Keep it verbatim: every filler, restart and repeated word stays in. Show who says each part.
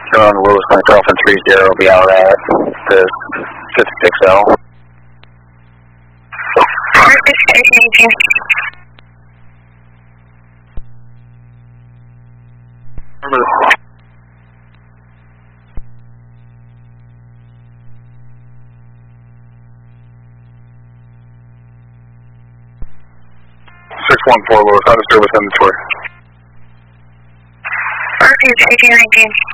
Speaker 1: on Lewis Mike Dolphin three zero will be out at the fifty-six L.
Speaker 2: six one four Lewis, out of service inventory.
Speaker 3: R P eighteen nineteen.